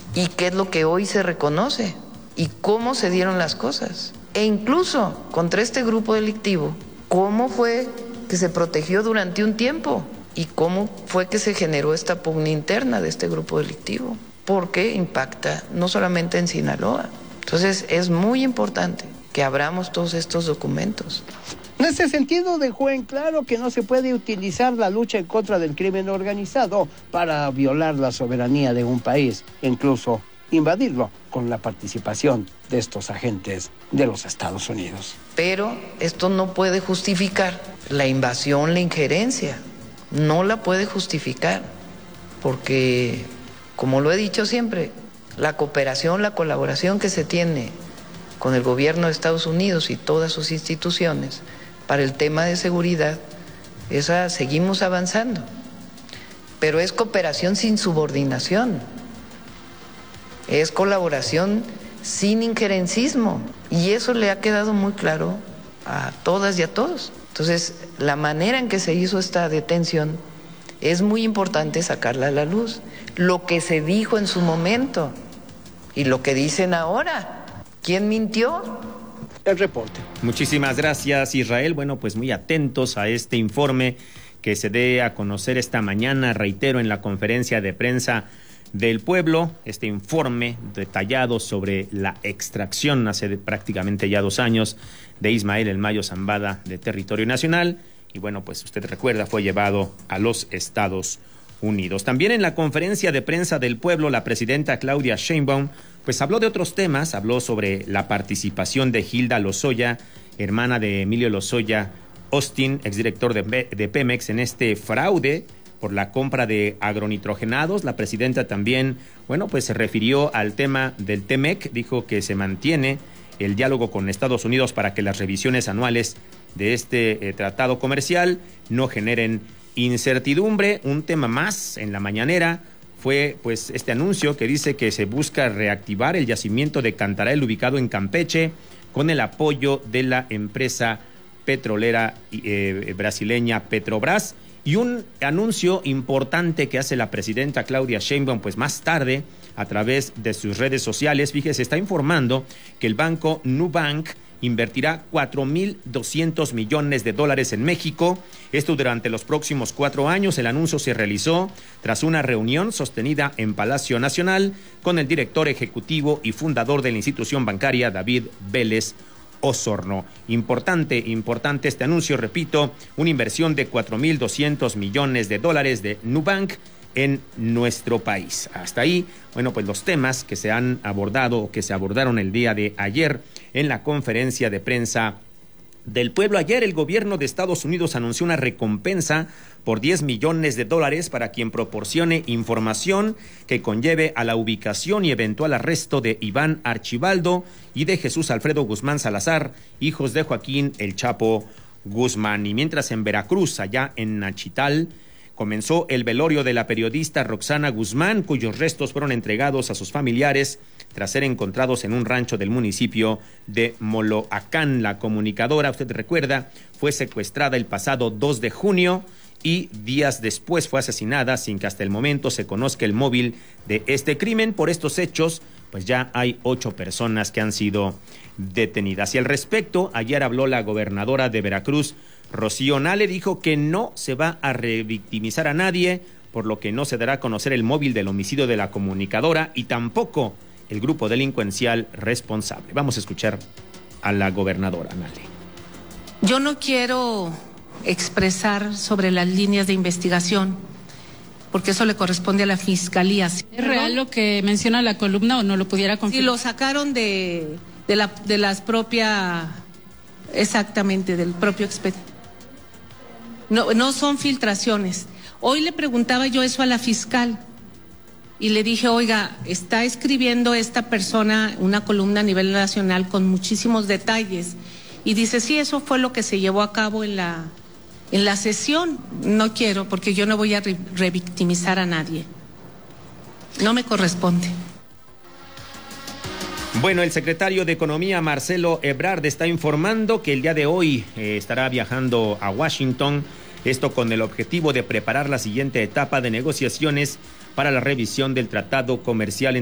y qué es lo que hoy se reconoce y cómo se dieron las cosas. E incluso contra este grupo delictivo, cómo fue que se protegió durante un tiempo y cómo fue que se generó esta pugna interna de este grupo delictivo, porque impacta no solamente en Sinaloa. Entonces es muy importante que abramos todos estos documentos. En ese sentido, dejó en claro que no se puede utilizar la lucha en contra del crimen organizado para violar la soberanía de un país, incluso invadirlo con la participación de estos agentes de los Estados Unidos. Pero esto no puede justificar la invasión, la injerencia. No la puede justificar, porque, como lo he dicho siempre, la cooperación, la colaboración que se tiene con el gobierno de Estados Unidos y todas sus instituciones para el tema de seguridad, esa seguimos avanzando, pero es cooperación sin subordinación, es colaboración sin injerencismo, y eso le ha quedado muy claro a todas y a todos. Entonces, la manera en que se hizo esta detención es muy importante sacarla a la luz. Lo que se dijo en su momento y lo que dicen ahora, ¿quién mintió? El reporte. Muchísimas gracias, Israel. Bueno, pues muy atentos a este informe que se dé a conocer esta mañana, reitero, en la conferencia de prensa del pueblo, este informe detallado sobre la extracción hace prácticamente ya 2 años de Ismael El Mayo Zambada de territorio nacional, y bueno, pues usted recuerda, fue llevado a los Estados Unidos. También en la conferencia de prensa del pueblo, la presidenta Claudia Sheinbaum pues habló de otros temas, habló sobre la participación de Hilda Lozoya, hermana de Emilio Lozoya Austin, exdirector de Pemex, en este fraude por la compra de agronitrogenados. La presidenta también, bueno, pues se refirió al tema del TEMEC, dijo que se mantiene el diálogo con Estados Unidos para que las revisiones anuales de este tratado comercial no generen incertidumbre. Un tema más en la mañanera fue pues este anuncio que dice que se busca reactivar el yacimiento de Cantarell ubicado en Campeche con el apoyo de la empresa petrolera brasileña Petrobras. Y un anuncio importante que hace la presidenta Claudia Sheinbaum pues más tarde a través de sus redes sociales. Fíjese, está informando que el banco Nubank invertirá $4,200 millones en México. Esto durante los próximos 4 años. El anuncio se realizó tras una reunión sostenida en Palacio Nacional con el director ejecutivo y fundador de la institución bancaria, David Vélez Osorno. Importante este anuncio, repito, una inversión de $4,200 millones de Nubank en nuestro país. Hasta ahí, bueno, pues los temas que se han abordado o que se abordaron el día de ayer en la conferencia de prensa del pueblo. Ayer el gobierno de Estados Unidos anunció una recompensa por $10 millones para quien proporcione información que conlleve a la ubicación y eventual arresto de Iván Archibaldo y de Jesús Alfredo Guzmán Salazar, hijos de Joaquín El Chapo Guzmán. Y mientras en Veracruz, allá en Nachital, comenzó el velorio de la periodista Roxana Guzmán, cuyos restos fueron entregados a sus familiares tras ser encontrados en un rancho del municipio de Moloacán. La comunicadora, usted recuerda, fue secuestrada el pasado 2 de junio y días después fue asesinada sin que hasta el momento se conozca el móvil de este crimen. Por estos hechos, pues ya hay 8 personas que han sido detenidas. Y al respecto, ayer habló la gobernadora de Veracruz, Rocío Nale, dijo que no se va a revictimizar a nadie, por lo que no se dará a conocer el móvil del homicidio de la comunicadora y tampoco el grupo delincuencial responsable. Vamos a escuchar a la gobernadora Nale. Yo no quiero expresar sobre las líneas de investigación, porque eso le corresponde a la Fiscalía. ¿Es real lo que menciona la columna o no lo pudiera confirmar? Sí, lo sacaron de las propias, exactamente, del propio expediente. No son filtraciones. Hoy le preguntaba yo eso a la fiscal y le dije, oiga, está escribiendo esta persona una columna a nivel nacional con muchísimos detalles. Y dice, sí, eso fue lo que se llevó a cabo en la sesión. No quiero, porque yo no voy a revictimizar a nadie. No me corresponde. Bueno, el secretario de Economía, Marcelo Ebrard, está informando que el día de hoy estará viajando a Washington, esto con el objetivo de preparar la siguiente etapa de negociaciones para la revisión del tratado comercial